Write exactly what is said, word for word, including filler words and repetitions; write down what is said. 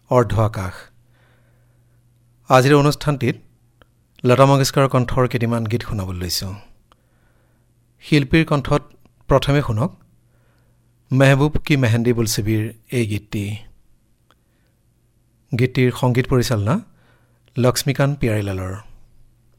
অৰ্ধ আকাশ। আজিৰ অনুষ্ঠানটিত লতা মংগেশকাৰৰ কণ্ঠৰ কেইটিমান গীত শুনাবলৈ লৈছোঁ। শিল্পীৰ কণ্ঠত প্ৰথমে শুনক মেহবুব কি মেহেন্দি বুলচিবিৰ এই গীতটি। গীতটিৰ সংগীত পৰিচালনা লক্ষ্মীকান্ত পিয়াৰীলালৰ।